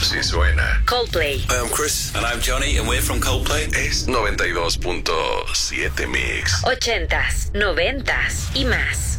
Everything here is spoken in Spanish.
Si suena. Coldplay. Hi, I'm Chris. And I'm Johnny, and we're from Coldplay. Es 92.7 Mix. 80s, 90s y más.